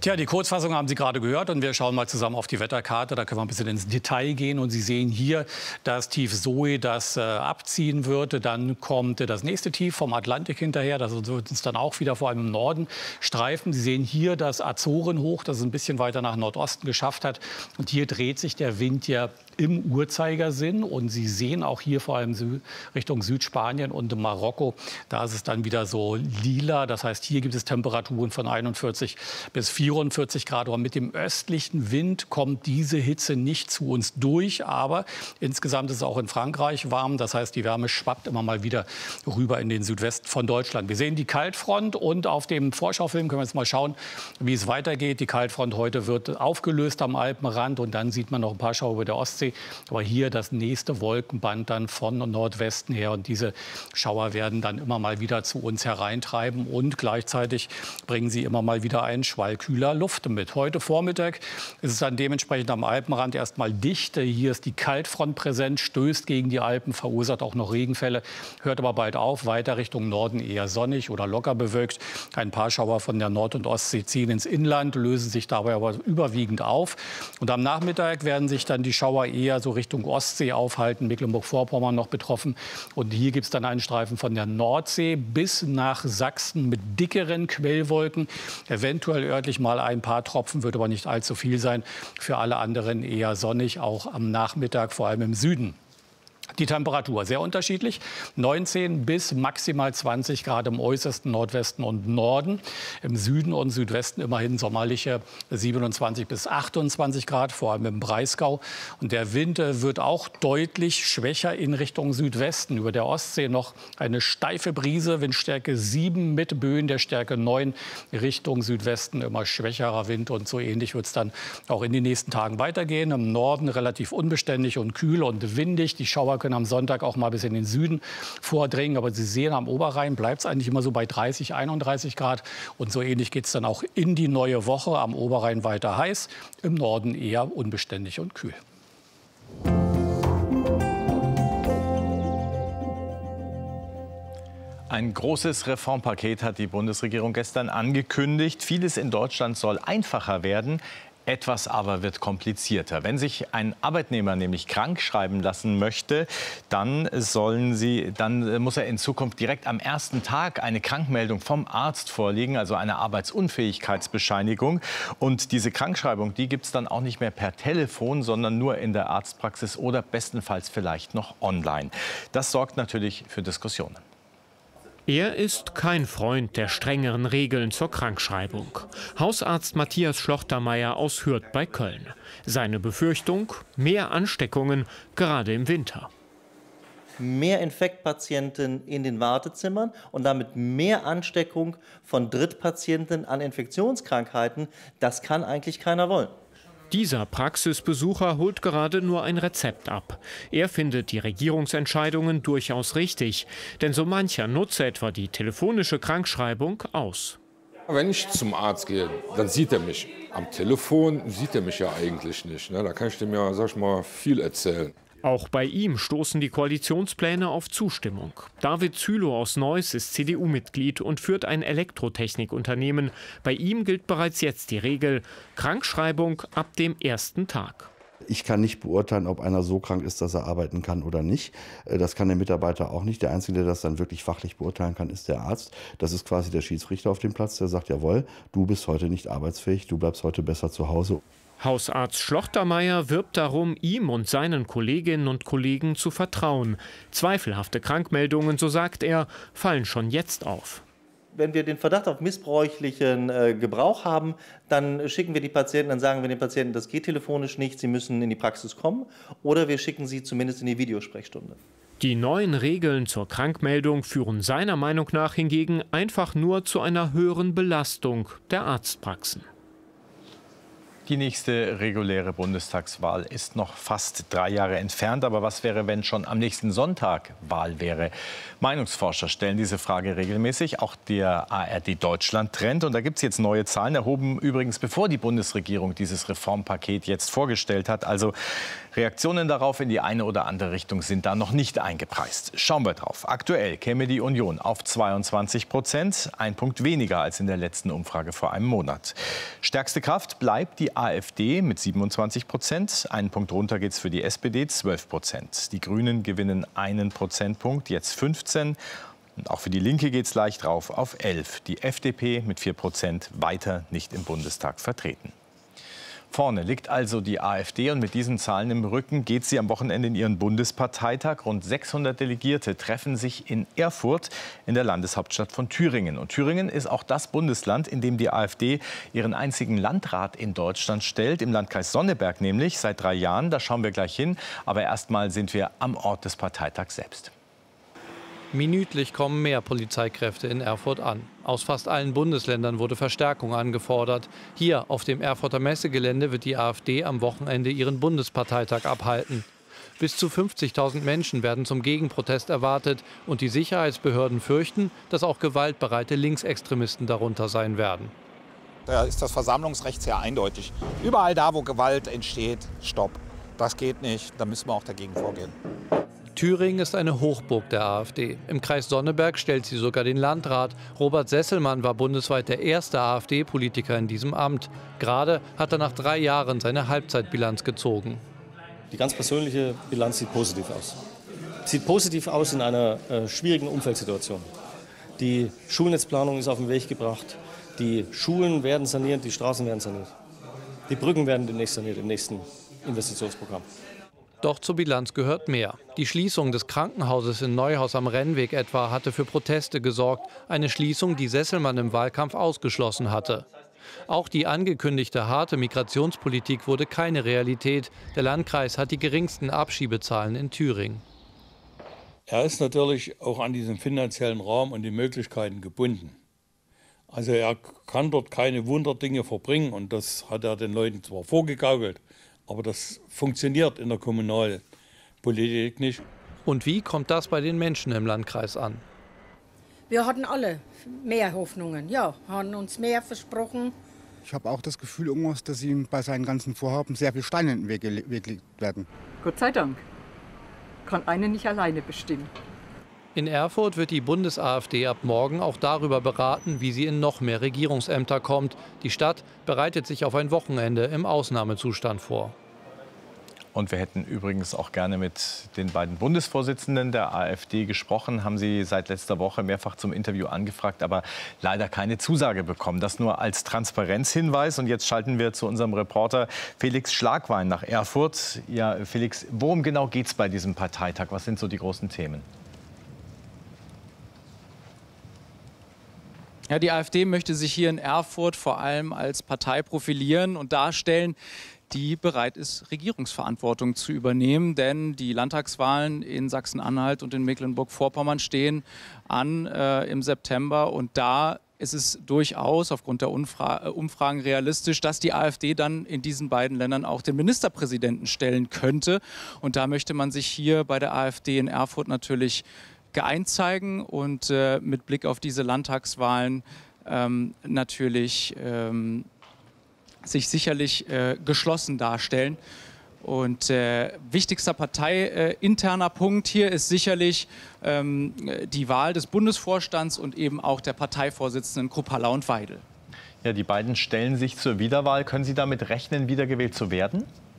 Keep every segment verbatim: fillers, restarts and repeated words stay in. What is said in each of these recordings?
Tja, die Kurzfassung haben Sie gerade gehört und wir schauen mal zusammen auf die Wetterkarte. Da können wir ein bisschen ins Detail gehen und Sie sehen hier das Tief Zoe, das äh, abziehen wird. Dann kommt äh, das nächste Tief vom Atlantik hinterher. Das wird uns dann auch wieder vor allem im Norden streifen. Sie sehen hier das Azorenhoch, das es ein bisschen weiter nach Nordosten geschafft hat. Und hier dreht sich der Wind ja im Uhrzeigersinn. Und Sie sehen auch hier vor allem Sü Richtung Südspanien und Marokko. Da ist es dann wieder so lila. Das heißt, hier gibt es Temperaturen von einundvierzig bis vierundvierzig Grad. Aber mit dem östlichen Wind kommt diese Hitze nicht zu uns durch. Aber insgesamt ist es auch in Frankreich warm. Das heißt, die Wärme schwappt immer mal wieder rüber in den Südwesten von Deutschland. Wir sehen die Kaltfront und auf dem Vorschaufilm können wir jetzt mal schauen, wie es weitergeht. Die Kaltfront heute wird aufgelöst am Alpenrand und dann sieht man noch ein paar Schauer über der Ostsee. Aber hier das nächste Wolkenband dann von Nordwesten her. Und diese Schauer werden dann immer mal wieder zu uns hereintreiben. Und gleichzeitig bringen sie immer mal wieder einen Schwall kühler Luft mit. Heute Vormittag ist es dann dementsprechend am Alpenrand erstmal dicht. Hier ist die Kaltfront präsent, stößt gegen die Alpen, verursacht auch noch Regenfälle, hört aber bald auf. Weiter Richtung Norden eher sonnig oder locker bewölkt. Ein paar Schauer von der Nord- und Ostsee ziehen ins Inland, lösen sich dabei aber überwiegend auf. Und am Nachmittag werden sich dann die Schauer eher so Richtung Ostsee aufhalten. Mecklenburg-Vorpommern noch betroffen. Und hier gibt es dann einen Streifen von der Nordsee bis nach Sachsen mit dickeren Quellwolken. Eventuell örtlich mal ein paar Tropfen, wird aber nicht allzu viel sein. Für alle anderen eher sonnig, auch am Nachmittag, vor allem im Süden. Die Temperatur sehr unterschiedlich, neunzehn bis maximal zwanzig Grad im äußersten Nordwesten und Norden. Im Süden und Südwesten immerhin sommerliche siebenundzwanzig bis achtundzwanzig Grad, vor allem im Breisgau. Und der Wind wird auch deutlich schwächer in Richtung Südwesten. Über der Ostsee noch eine steife Brise, Windstärke sieben mit Böen der Stärke neun. Richtung Südwesten immer schwächerer Wind und so ähnlich wird es dann auch in den nächsten Tagen weitergehen. Im Norden relativ unbeständig und kühl und windig. Die Schauer können am Sonntag auch mal bis in den Süden vordringen. Aber Sie sehen, am Oberrhein bleibt es eigentlich immer so bei dreißig, einunddreißig Grad. Und so ähnlich geht es dann auch in die neue Woche. Am Oberrhein weiter heiß, im Norden eher unbeständig und kühl. Ein großes Reformpaket hat die Bundesregierung gestern angekündigt. Vieles in Deutschland soll einfacher werden. Etwas aber wird komplizierter. Wenn sich ein Arbeitnehmer nämlich krank schreiben lassen möchte, dann, sollen sie, dann muss er in Zukunft direkt am ersten Tag eine Krankmeldung vom Arzt vorlegen, also eine Arbeitsunfähigkeitsbescheinigung. Und diese Krankschreibung, die gibt es dann auch nicht mehr per Telefon, sondern nur in der Arztpraxis oder bestenfalls vielleicht noch online. Das sorgt natürlich für Diskussionen. Er ist kein Freund der strengeren Regeln zur Krankschreibung. Hausarzt Matthias Schlochtermeier aus Hürth bei Köln. Seine Befürchtung: mehr Ansteckungen, gerade im Winter. Mehr Infektpatienten in den Wartezimmern und damit mehr Ansteckung von Drittpatienten an Infektionskrankheiten, das kann eigentlich keiner wollen. Dieser Praxisbesucher holt gerade nur ein Rezept ab. Er findet die Regierungsentscheidungen durchaus richtig, denn so mancher nutze etwa die telefonische Krankschreibung aus. Wenn ich zum Arzt gehe, dann sieht er mich. Am Telefon sieht er mich ja eigentlich nicht. Da kann ich dem ja, sag ich mal, viel erzählen. Auch bei ihm stoßen die Koalitionspläne auf Zustimmung. David Zülow aus Neuss ist C D U-Mitglied und führt ein Elektrotechnikunternehmen. Bei ihm gilt bereits jetzt die Regel: Krankschreibung ab dem ersten Tag. Ich kann nicht beurteilen, ob einer so krank ist, dass er arbeiten kann oder nicht. Das kann der Mitarbeiter auch nicht. Der Einzige, der das dann wirklich fachlich beurteilen kann, ist der Arzt. Das ist quasi der Schiedsrichter auf dem Platz, der sagt: Jawohl, du bist heute nicht arbeitsfähig, du bleibst heute besser zu Hause. Hausarzt Schlochtermeier wirbt darum, ihm und seinen Kolleginnen und Kollegen zu vertrauen. Zweifelhafte Krankmeldungen, so sagt er, fallen schon jetzt auf. Wenn wir den Verdacht auf missbräuchlichen äh, Gebrauch haben, dann schicken wir die Patienten, dann sagen wir den Patienten, das geht telefonisch nicht, sie müssen in die Praxis kommen, oder wir schicken sie zumindest in die Videosprechstunde. Die neuen Regeln zur Krankmeldung führen seiner Meinung nach hingegen einfach nur zu einer höheren Belastung der Arztpraxen. Die nächste reguläre Bundestagswahl ist noch fast drei Jahre entfernt. Aber was wäre, wenn schon am nächsten Sonntag Wahl wäre? Meinungsforscher stellen diese Frage regelmäßig. Auch der A R D-Deutschland-Trend. Und da gibt es jetzt neue Zahlen, erhoben übrigens, bevor die Bundesregierung dieses Reformpaket jetzt vorgestellt hat. Also Reaktionen darauf in die eine oder andere Richtung sind da noch nicht eingepreist. Schauen wir drauf. Aktuell käme die Union auf zweiundzwanzig Prozent, ein Punkt weniger als in der letzten Umfrage vor einem Monat. Stärkste Kraft bleibt die AfD mit siebenundzwanzig Prozent. Einen Punkt runter geht es für die S P D, zwölf Prozent. Die Grünen gewinnen einen Prozentpunkt, jetzt fünfzehn. Und auch für die Linke geht es leicht rauf auf elf. Die F D P mit vier Prozent weiter nicht im Bundestag vertreten. Vorne liegt also die AfD und mit diesen Zahlen im Rücken geht sie am Wochenende in ihren Bundesparteitag. Rund sechshundert Delegierte treffen sich in Erfurt, in der Landeshauptstadt von Thüringen. Und Thüringen ist auch das Bundesland, in dem die AfD ihren einzigen Landrat in Deutschland stellt, im Landkreis Sonneberg nämlich, seit drei Jahren. Da schauen wir gleich hin. Aber erst mal sind wir am Ort des Parteitags selbst. Minütlich kommen mehr Polizeikräfte in Erfurt an. Aus fast allen Bundesländern wurde Verstärkung angefordert. Hier auf dem Erfurter Messegelände wird die AfD am Wochenende ihren Bundesparteitag abhalten. Bis zu fünfzigtausend Menschen werden zum Gegenprotest erwartet. Und die Sicherheitsbehörden fürchten, dass auch gewaltbereite Linksextremisten darunter sein werden. Da ist das Versammlungsrecht sehr eindeutig. Überall da, wo Gewalt entsteht, stopp. Das geht nicht, da müssen wir auch dagegen vorgehen. Thüringen ist eine Hochburg der AfD. Im Kreis Sonneberg stellt sie sogar den Landrat. Robert Sesselmann war bundesweit der erste AfD-Politiker in diesem Amt. Gerade hat er nach drei Jahren seine Halbzeitbilanz gezogen. Die ganz persönliche Bilanz sieht positiv aus. Sieht positiv aus in einer äh, schwierigen Umfeldsituation. Die Schulnetzplanung ist auf den Weg gebracht. Die Schulen werden saniert, die Straßen werden saniert. Die Brücken werden demnächst saniert im nächsten Investitionsprogramm. Doch zur Bilanz gehört mehr. Die Schließung des Krankenhauses in Neuhaus am Rennweg etwa hatte für Proteste gesorgt. Eine Schließung, die Sesselmann im Wahlkampf ausgeschlossen hatte. Auch die angekündigte harte Migrationspolitik wurde keine Realität. Der Landkreis hat die geringsten Abschiebezahlen in Thüringen. Er ist natürlich auch an diesen finanziellen Rahmen und die Möglichkeiten gebunden. Also er kann dort keine Wunderdinge verbringen und das hat er den Leuten zwar vorgegaukelt, aber das funktioniert in der Kommunalpolitik nicht. Und wie kommt das bei den Menschen im Landkreis an? Wir hatten alle mehr Hoffnungen, ja, haben uns mehr versprochen. Ich habe auch das Gefühl, irgendwas, dass ihm bei seinen ganzen Vorhaben sehr viel Steine in den Weg gelegt werden. Gott sei Dank. Kann eine nicht alleine bestimmen. In Erfurt wird die Bundes-AfD ab morgen auch darüber beraten, wie sie in noch mehr Regierungsämter kommt. Die Stadt bereitet sich auf ein Wochenende im Ausnahmezustand vor. Und wir hätten übrigens auch gerne mit den beiden Bundesvorsitzenden der AfD gesprochen. Haben Sie seit letzter Woche mehrfach zum Interview angefragt, aber leider keine Zusage bekommen. Das nur als Transparenzhinweis. Und jetzt schalten wir zu unserem Reporter Felix Schlagwein nach Erfurt. Ja, Felix, worum genau geht es bei diesem Parteitag? Was sind so die großen Themen? Ja, die AfD möchte sich hier in Erfurt vor allem als Partei profilieren und darstellen, die bereit ist, Regierungsverantwortung zu übernehmen. Denn die Landtagswahlen in Sachsen-Anhalt und in Mecklenburg-Vorpommern stehen an äh, im September. Und da ist es durchaus aufgrund der Umfra- Umfragen realistisch, dass die AfD dann in diesen beiden Ländern auch den Ministerpräsidenten stellen könnte. Und da möchte man sich hier bei der AfD in Erfurt natürlich geeint zeigen und äh, mit Blick auf diese Landtagswahlen ähm, natürlich ähm, sich sicherlich äh, geschlossen darstellen. Und äh, wichtigster parteiinterner äh, Punkt hier ist sicherlich ähm, die Wahl des Bundesvorstands und eben auch der Parteivorsitzenden Kruppalla und Weidel. Ja, die beiden stellen sich zur Wiederwahl. Können Sie damit rechnen, wiedergewählt zu werden?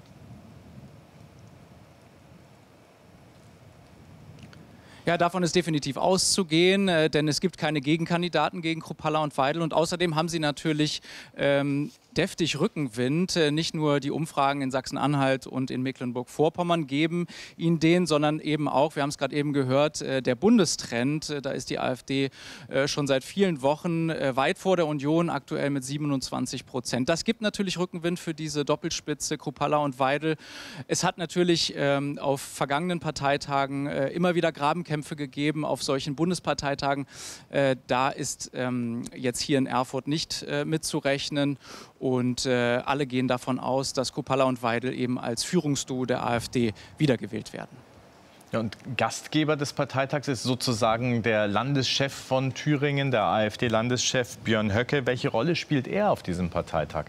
Ja, davon ist definitiv auszugehen, äh, denn es gibt keine Gegenkandidaten gegen Kruppalla und Weidel. Und außerdem haben sie natürlich ähm, deftig Rückenwind. Äh, nicht nur die Umfragen in Sachsen-Anhalt und in Mecklenburg-Vorpommern geben ihnen den, sondern eben auch, wir haben es gerade eben gehört, äh, der Bundestrend. Äh, da ist die AfD äh, schon seit vielen Wochen äh, weit vor der Union, aktuell mit siebenundzwanzig Prozent. Das gibt natürlich Rückenwind für diese Doppelspitze Kruppalla und Weidel. Es hat natürlich ähm, auf vergangenen Parteitagen äh, immer wieder Grabenkämpfe Grabenkämpfe gegeben auf solchen Bundesparteitagen. Äh, da ist ähm, jetzt hier in Erfurt nicht äh, mitzurechnen. Und äh, alle gehen davon aus, dass Kupala und Weidel eben als Führungsduo der AfD wiedergewählt werden. Ja, und Gastgeber des Parteitags ist sozusagen der Landeschef von Thüringen, der AfD-Landeschef Björn Höcke. Welche Rolle spielt er auf diesem Parteitag?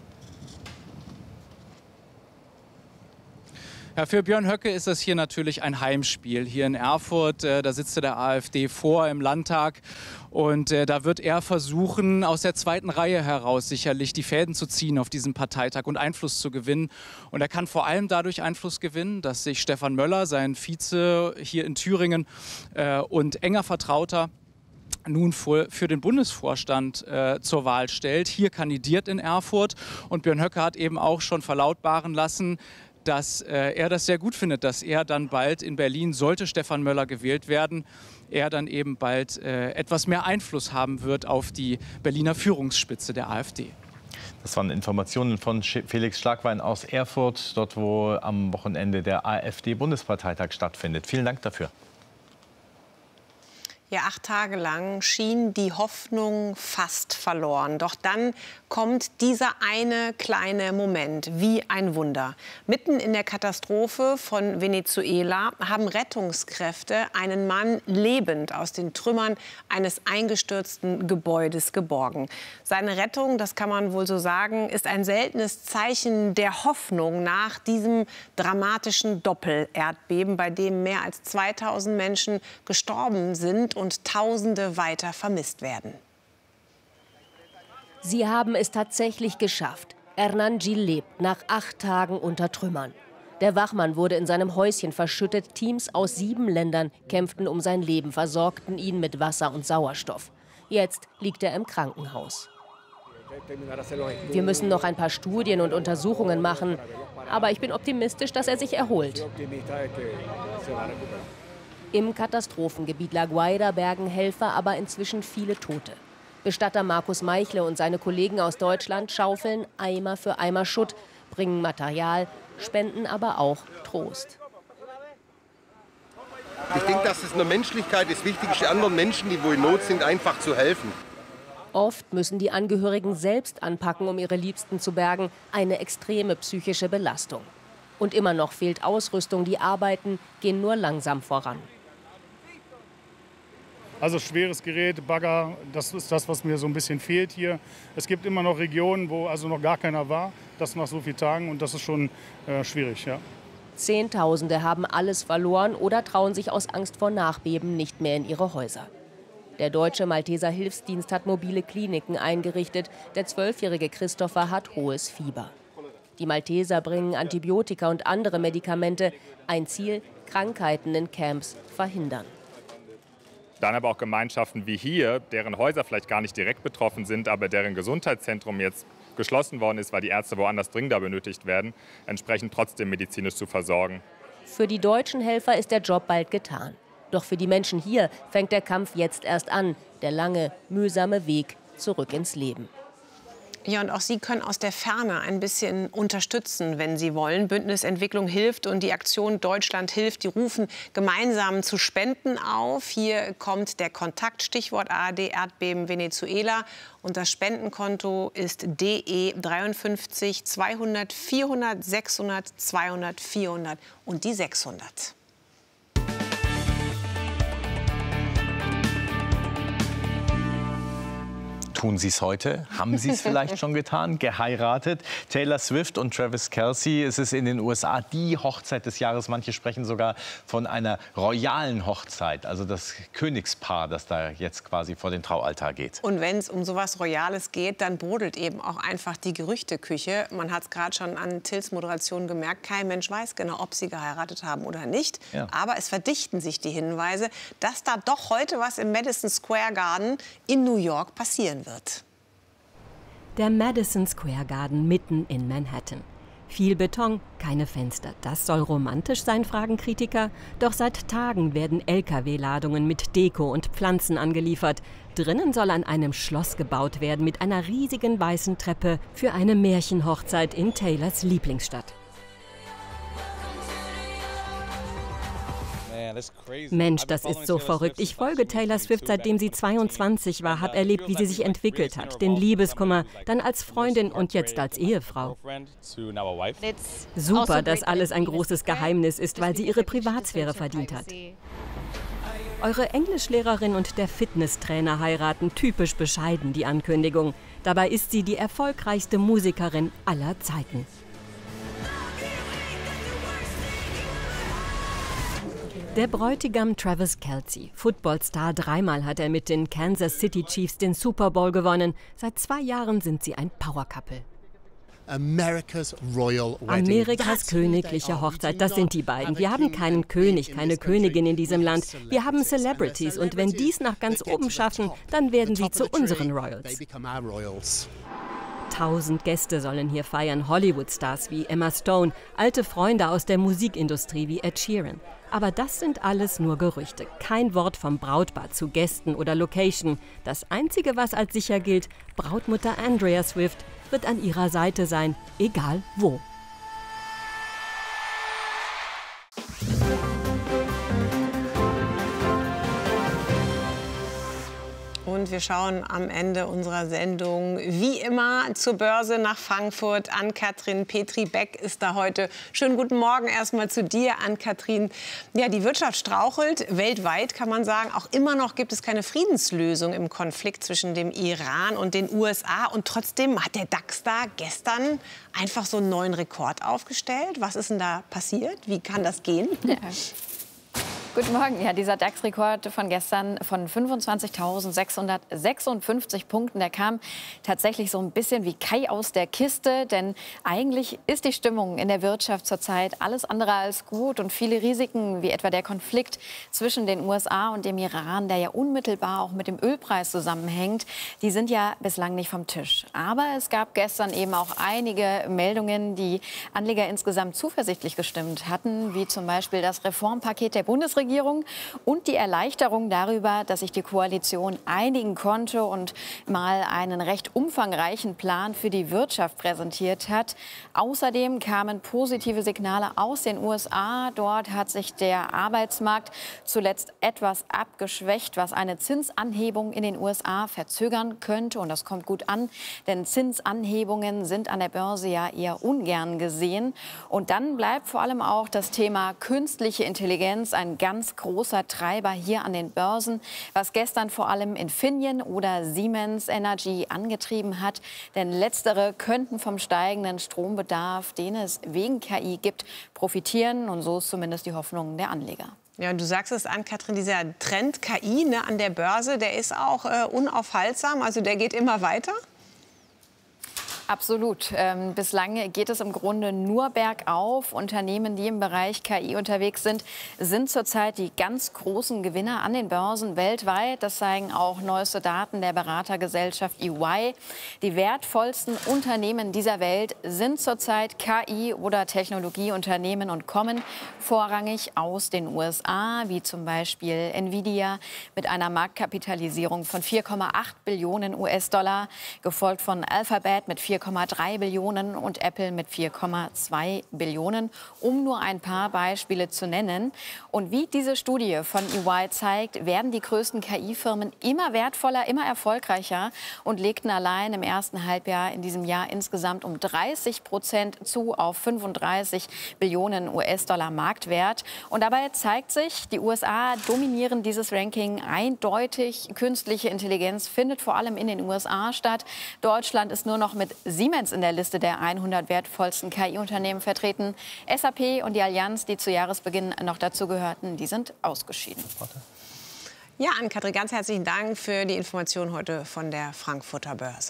Ja, für Björn Höcke ist das hier natürlich ein Heimspiel. Hier in Erfurt, äh, da sitzt der AfD vor im Landtag. Und äh, da wird er versuchen, aus der zweiten Reihe heraus sicherlich die Fäden zu ziehen auf diesem Parteitag und Einfluss zu gewinnen. Und er kann vor allem dadurch Einfluss gewinnen, dass sich Stefan Möller, sein Vize hier in Thüringen äh, und enger Vertrauter, nun für, für den Bundesvorstand äh, zur Wahl stellt, hier kandidiert in Erfurt. Und Björn Höcke hat eben auch schon verlautbaren lassen, dass äh, er das sehr gut findet, dass er dann bald in Berlin, sollte Stefan Möller gewählt werden, er dann eben bald äh, etwas mehr Einfluss haben wird auf die Berliner Führungsspitze der AfD. Das waren Informationen von Felix Schlagwein aus Erfurt, dort wo am Wochenende der AfD-Bundesparteitag stattfindet. Vielen Dank dafür. Ja, acht Tage lang schien die Hoffnung fast verloren. Doch dann kommt dieser eine kleine Moment, wie ein Wunder. Mitten in der Katastrophe von Venezuela haben Rettungskräfte einen Mann lebend aus den Trümmern eines eingestürzten Gebäudes geborgen. Seine Rettung, das kann man wohl so sagen, ist ein seltenes Zeichen der Hoffnung nach diesem dramatischen Doppelerdbeben, bei dem mehr als zweitausend Menschen gestorben sind und Tausende weiter vermisst werden. Sie haben es tatsächlich geschafft. Hernán Gil lebt nach acht Tagen unter Trümmern. Der Wachmann wurde in seinem Häuschen verschüttet. Teams aus sieben Ländern kämpften um sein Leben, versorgten ihn mit Wasser und Sauerstoff. Jetzt liegt er im Krankenhaus. Wir müssen noch ein paar Studien und Untersuchungen machen. Aber ich bin optimistisch, dass er sich erholt. Im Katastrophengebiet La Guaira bergen Helfer aber inzwischen viele Tote. Bestatter Markus Meichle und seine Kollegen aus Deutschland schaufeln Eimer für Eimer Schutt, bringen Material, spenden aber auch Trost. Ich denke, dass es in der Menschlichkeit ist, wichtig ist, anderen Menschen, die wo in Not sind, einfach zu helfen. Oft müssen die Angehörigen selbst anpacken, um ihre Liebsten zu bergen. Eine extreme psychische Belastung. Und immer noch fehlt Ausrüstung. Die Arbeiten gehen nur langsam voran. Also schweres Gerät, Bagger, das ist das, was mir so ein bisschen fehlt hier. Es gibt immer noch Regionen, wo also noch gar keiner war, das nach so vielen Tagen, und das ist schon äh, schwierig, ja. Zehntausende haben alles verloren oder trauen sich aus Angst vor Nachbeben nicht mehr in ihre Häuser. Der Deutsche Malteser Hilfsdienst hat mobile Kliniken eingerichtet. Der zwölfjährige Christopher hat hohes Fieber. Die Malteser bringen Antibiotika und andere Medikamente. Ein Ziel: Krankheiten in Camps verhindern. Dann aber auch Gemeinschaften wie hier, deren Häuser vielleicht gar nicht direkt betroffen sind, aber deren Gesundheitszentrum jetzt geschlossen worden ist, weil die Ärzte woanders dringender benötigt werden, entsprechend trotzdem medizinisch zu versorgen. Für die deutschen Helfer ist der Job bald getan. Doch für die Menschen hier fängt der Kampf jetzt erst an. Der lange, mühsame Weg zurück ins Leben. Ja, und auch Sie können aus der Ferne ein bisschen unterstützen, wenn Sie wollen. Bündnis Entwicklung hilft und die Aktion Deutschland hilft, die rufen gemeinsam zu Spenden auf. Hier kommt der Kontakt, Stichwort A R D Erdbeben Venezuela. Und das Spendenkonto ist D E dreiundfünfzig zweihundert vierhundert sechshundert zweihundert vierhundert und die sechshundert. Tun Sie es heute? Haben Sie es vielleicht schon getan? Geheiratet? Taylor Swift und Travis Kelce, es ist in den U S A die Hochzeit des Jahres. Manche sprechen sogar von einer royalen Hochzeit, also das Königspaar, das da jetzt quasi vor den Traualtar geht. Und wenn es um sowas Royales geht, dann brodelt eben auch einfach die Gerüchteküche. Man hat es gerade schon an Tills Moderation gemerkt, kein Mensch weiß genau, ob sie geheiratet haben oder nicht. Ja. Aber es verdichten sich die Hinweise, dass da doch heute was im Madison Square Garden in New York passieren wird. Der Madison Square Garden mitten in Manhattan. Viel Beton, keine Fenster. Das soll romantisch sein, fragen Kritiker. Doch seit Tagen werden L K W-Ladungen mit Deko und Pflanzen angeliefert. Drinnen soll an einem Schloss gebaut werden mit einer riesigen weißen Treppe für eine Märchenhochzeit in Taylors Lieblingsstadt. Mensch, das ist so verrückt. Ich folge Taylor Swift, seitdem sie zweiundzwanzig war, habe erlebt, wie sie sich entwickelt hat. Den Liebeskummer, dann als Freundin und jetzt als Ehefrau. Super, dass alles ein großes Geheimnis ist, weil sie ihre Privatsphäre verdient hat. Eure Englischlehrerin und der Fitnesstrainer heiraten, typisch bescheiden die Ankündigung. Dabei ist sie die erfolgreichste Musikerin aller Zeiten. Der Bräutigam Travis Kelce, Footballstar, dreimal hat er mit den Kansas City Chiefs den Super Bowl gewonnen. Seit zwei Jahren sind sie ein Power-Couple. Amerikas königliche Hochzeit, das sind die beiden. Wir haben keinen König, keine Königin in diesem Land. Wir haben Celebrities und wenn die es nach ganz oben schaffen, dann werden sie zu unseren Royals. Tausend Gäste sollen hier feiern, Hollywood-Stars wie Emma Stone, alte Freunde aus der Musikindustrie wie Ed Sheeran. Aber das sind alles nur Gerüchte. Kein Wort vom Brautpaar zu Gästen oder Location. Das Einzige, was als sicher gilt, Brautmutter Andrea Swift wird an ihrer Seite sein, egal wo. Und wir schauen am Ende unserer Sendung wie immer zur Börse nach Frankfurt. Ann-Kathrin Petri-Beck ist da heute. Schönen guten Morgen erstmal zu dir, Ann-Kathrin. Ja, die Wirtschaft strauchelt weltweit, kann man sagen. Auch immer noch gibt es keine Friedenslösung im Konflikt zwischen dem Iran und den U S A. Und trotzdem hat der DAX da gestern einfach so einen neuen Rekord aufgestellt. Was ist denn da passiert? Wie kann das gehen? Ja. Guten Morgen. Ja, dieser DAX-Rekord von gestern von fünfundzwanzigtausendsechshundertsechsundfünfzig Punkten, der kam tatsächlich so ein bisschen wie Kai aus der Kiste. Denn eigentlich ist die Stimmung in der Wirtschaft zurzeit alles andere als gut. Und viele Risiken, wie etwa der Konflikt zwischen den U S A und dem Iran, der ja unmittelbar auch mit dem Ölpreis zusammenhängt, die sind ja bislang nicht vom Tisch. Aber es gab gestern eben auch einige Meldungen, die Anleger insgesamt zuversichtlich gestimmt hatten, wie zum Beispiel das Reformpaket der Bundesregierung und die Erleichterung darüber, dass sich die Koalition einigen konnte und mal einen recht umfangreichen Plan für die Wirtschaft präsentiert hat. Außerdem kamen positive Signale aus den U S A. Dort hat sich der Arbeitsmarkt zuletzt etwas abgeschwächt, was eine Zinsanhebung in den U S A verzögern könnte. Und das kommt gut an, denn Zinsanhebungen sind an der Börse ja eher ungern gesehen. Und dann bleibt vor allem auch das Thema künstliche Intelligenz ein ganz ganz großer Treiber hier an den Börsen, was gestern vor allem Infineon oder Siemens Energy angetrieben hat. Denn letztere könnten vom steigenden Strombedarf, den es wegen K I gibt, profitieren. Und so ist zumindest die Hoffnung der Anleger. Ja, du sagst es an, Kathrin, dieser Trend K I, ne, an der Börse, der ist auch äh, unaufhaltsam, also der geht immer weiter? Absolut. Ähm, bislang geht es im Grunde nur bergauf. Unternehmen, die im Bereich K I unterwegs sind, sind zurzeit die ganz großen Gewinner an den Börsen weltweit. Das zeigen auch neueste Daten der Beratergesellschaft E Y. Die wertvollsten Unternehmen dieser Welt sind zurzeit K I- oder Technologieunternehmen und kommen vorrangig aus den U S A, wie zum Beispiel Nvidia mit einer Marktkapitalisierung von vier Komma acht Billionen U S-Dollar, gefolgt von Alphabet mit vier Komma drei Billionen und Apple mit vier Komma zwei Billionen, um nur ein paar Beispiele zu nennen. Und wie diese Studie von E Y zeigt, werden die größten K I-Firmen immer wertvoller, immer erfolgreicher und legten allein im ersten Halbjahr in diesem Jahr insgesamt um dreißig Prozent zu auf fünfunddreißig Billionen U S-Dollar Marktwert. Und dabei zeigt sich, die U S A dominieren dieses Ranking eindeutig. Künstliche Intelligenz findet vor allem in den U S A statt. Deutschland ist nur noch mit Siemens in der Liste der hundert wertvollsten K I-Unternehmen vertreten. S A P und die Allianz, die zu Jahresbeginn noch dazu gehörten, die sind ausgeschieden. Ja, Ann-Kathrin, ganz herzlichen Dank für die Information heute von der Frankfurter Börse.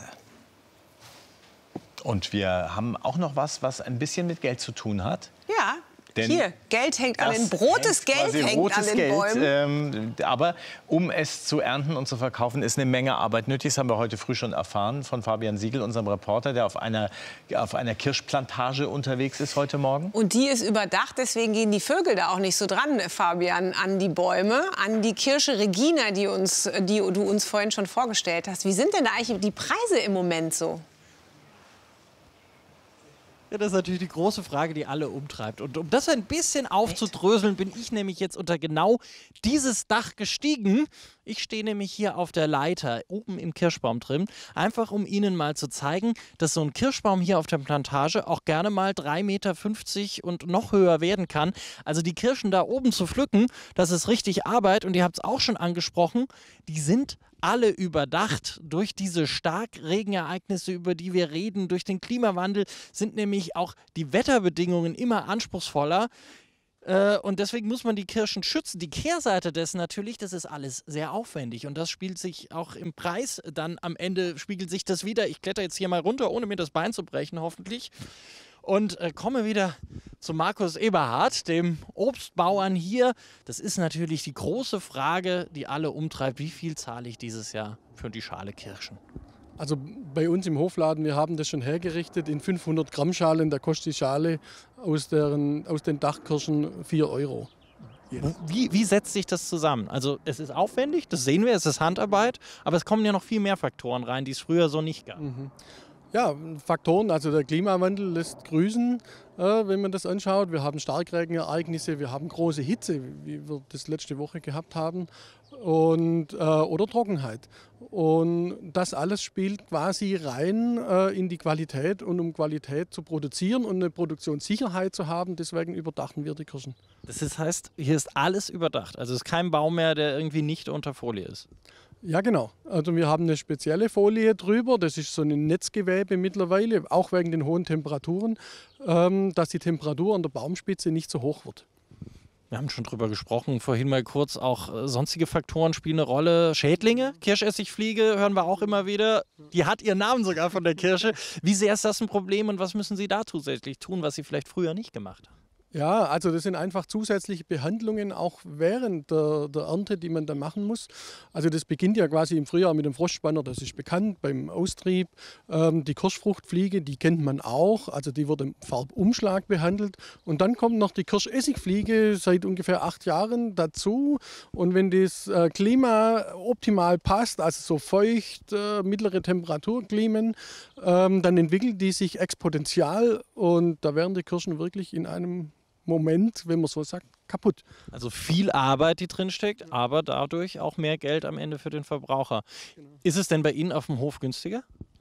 Und wir haben auch noch was, was ein bisschen mit Geld zu tun hat. Ja. Denn hier, Geld hängt an den rotes Geld hängt rotes an den Geld, Bäumen. Ähm, aber um es zu ernten und zu verkaufen, ist eine Menge Arbeit nötig. Das haben wir heute früh schon erfahren von Fabian Siegel, unserem Reporter, der auf einer, auf einer Kirschplantage unterwegs ist heute Morgen. Und die ist überdacht, deswegen gehen die Vögel da auch nicht so dran, Fabian, an die Bäume, an die Kirsche Regina, die, uns, die du uns vorhin schon vorgestellt hast. Wie sind denn da eigentlich die Preise im Moment so? Ja, das ist natürlich die große Frage, die alle umtreibt. Und um das ein bisschen aufzudröseln, bin ich nämlich jetzt unter genau dieses Dach gestiegen. Ich stehe nämlich hier auf der Leiter, oben im Kirschbaum drin, einfach um Ihnen mal zu zeigen, dass so ein Kirschbaum hier auf der Plantage auch gerne mal drei Meter fünfzig und noch höher werden kann. Also die Kirschen da oben zu pflücken, das ist richtig Arbeit. Und ihr habt es auch schon angesprochen, die sind alle überdacht. Durch diese Starkregenereignisse, über die wir reden, durch den Klimawandel, sind nämlich auch die Wetterbedingungen immer anspruchsvoller. Und deswegen muss man die Kirschen schützen. Die Kehrseite dessen natürlich, das ist alles sehr aufwendig. Und das spielt sich auch im Preis dann am Ende, spiegelt sich das wieder. Ich kletter jetzt hier mal runter, ohne mir das Bein zu brechen, hoffentlich. Und äh, komme wieder zu Markus Eberhard, dem Obstbauern hier. Das ist natürlich die große Frage, die alle umtreibt. Wie viel zahle ich dieses Jahr für die Schale Kirschen? Also bei uns im Hofladen, wir haben das schon hergerichtet in fünfhundert Gramm Schalen. Da kostet die Schale aus, deren, aus den Dachkirschen vier Euro. Wie, wie setzt sich das zusammen? Also es ist aufwendig, das sehen wir, es ist Handarbeit, aber es kommen ja noch viel mehr Faktoren rein, die es früher so nicht gab. Mhm. Ja, Faktoren, also der Klimawandel lässt grüßen, äh, wenn man das anschaut. Wir haben Starkregenereignisse, wir haben große Hitze, wie wir das letzte Woche gehabt haben, und, äh, oder Trockenheit. Und das alles spielt quasi rein äh, in die Qualität. Und um Qualität zu produzieren und eine Produktionssicherheit zu haben, deswegen überdachten wir die Kirschen. Das heißt, hier ist alles überdacht. Also es ist kein Baum mehr, der irgendwie nicht unter Folie ist. Ja, genau. Also wir haben eine spezielle Folie drüber, das ist so ein Netzgewebe mittlerweile, auch wegen den hohen Temperaturen, ähm, dass die Temperatur an der Baumspitze nicht so hoch wird. Wir haben schon drüber gesprochen, vorhin mal kurz, auch äh, sonstige Faktoren spielen eine Rolle. Schädlinge, Kirschessigfliege hören wir auch immer wieder. Die hat ihren Namen sogar von der Kirsche. Wie sehr ist das ein Problem und was müssen Sie da zusätzlich tun, was Sie vielleicht früher nicht gemacht haben? Ja, also das sind einfach zusätzliche Behandlungen auch während der, der Ernte, die man dann machen muss. Also das beginnt ja quasi im Frühjahr mit dem Frostspanner, das ist bekannt beim Austrieb. Ähm, die Kirschfruchtfliege, die kennt man auch, also die wird im Farbumschlag behandelt. Und dann kommt noch die Kirschessigfliege seit ungefähr acht Jahren dazu. Und wenn das äh, Klima optimal passt, also so feucht, äh, mittlere Temperaturklimen, ähm, dann entwickelt die sich exponentiell und da werden die Kirschen wirklich in einem Moment, wenn man so sagt, kaputt. Also viel Arbeit, die drinsteckt, aber dadurch auch mehr Geld am Ende für den Verbraucher. Genau. Ist es denn bei Ihnen auf dem Hof günstiger?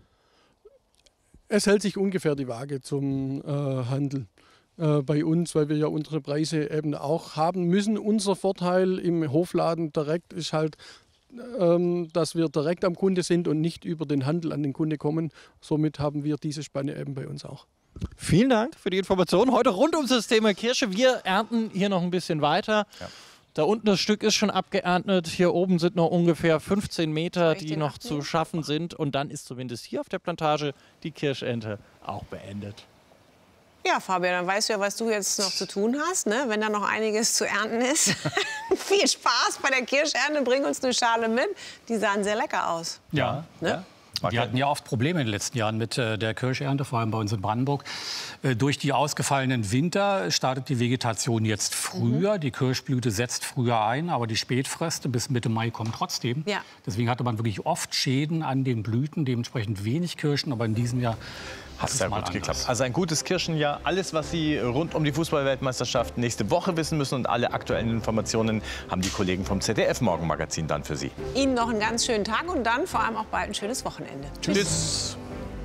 Es hält sich ungefähr die Waage zum äh, Handel äh, bei uns, weil wir ja unsere Preise eben auch haben müssen. Unser Vorteil im Hofladen direkt ist halt, ähm, dass wir direkt am Kunde sind und nicht über den Handel an den Kunde kommen. Somit haben wir diese Spanne eben bei uns auch. Vielen Dank für die Informationen. Heute rund um das Thema Kirsche. Wir ernten hier noch ein bisschen weiter. Ja. Da unten das Stück ist schon abgeerntet. Hier oben sind noch ungefähr fünfzehn Meter, die noch zu schaffen sind. Und dann ist zumindest hier auf der Plantage die Kirschernte auch beendet. Ja, Fabian, dann weißt du ja, was du jetzt noch zu tun hast, ne? Wenn da noch einiges zu ernten ist. Viel Spaß bei der Kirschernte. Bring uns eine Schale mit. Die sahen sehr lecker aus. Ja. Ne? Ja. Wir hatten ja oft Probleme in den letzten Jahren mit äh, der Kirschernte, vor allem bei uns in Brandenburg. Äh, durch die ausgefallenen Winter startet die Vegetation jetzt früher. Mhm. Die Kirschblüte setzt früher ein, aber die Spätfröste bis Mitte Mai kommen trotzdem. Ja. Deswegen hatte man wirklich oft Schäden an den Blüten, dementsprechend wenig Kirschen. Aber in diesem Jahr hat es sehr gut geklappt. Also ein gutes Kirschenjahr. Alles, was Sie rund um die Fußball-Weltmeisterschaft nächste Woche wissen müssen und alle aktuellen Informationen haben die Kollegen vom Z D F-Morgenmagazin dann für Sie. Ihnen noch einen ganz schönen Tag und dann vor allem auch bald ein schönes Wochenende. Tschüss. Tschüss.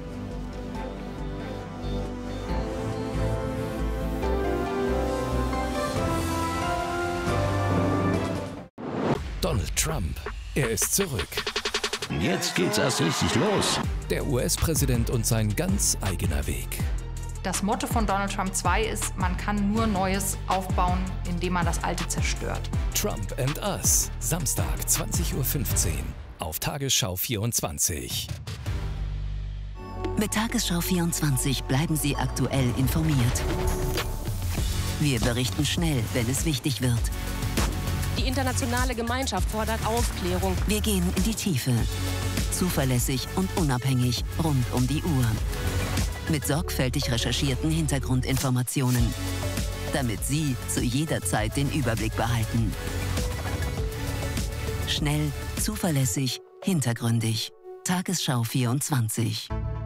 Donald Trump, er ist zurück. Jetzt geht's erst richtig los. Der U S-Präsident und sein ganz eigener Weg. Das Motto von Donald Trump zwei ist, man kann nur Neues aufbauen, indem man das Alte zerstört. Trump and Us, Samstag zwanzig Uhr fünfzehn auf Tagesschau vierundzwanzig. Mit Tagesschau vierundzwanzig bleiben Sie aktuell informiert. Wir berichten schnell, wenn es wichtig wird. Die internationale Gemeinschaft fordert Aufklärung. Wir gehen in die Tiefe. Zuverlässig und unabhängig rund um die Uhr. Mit sorgfältig recherchierten Hintergrundinformationen. Damit Sie zu jeder Zeit den Überblick behalten. Schnell, zuverlässig, hintergründig. Tagesschau vierundzwanzig.